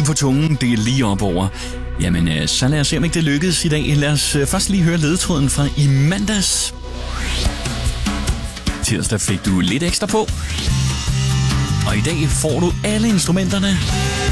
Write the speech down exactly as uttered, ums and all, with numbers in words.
lige på tungen, det er lige op over. Jamen, øh, så lad os se, om ikke det lykkedes i dag. Lad os øh, først lige høre ledetråden fra i mandags. Tirsdag fik du lidt ekstra på. Og i dag får du alle instrumenterne.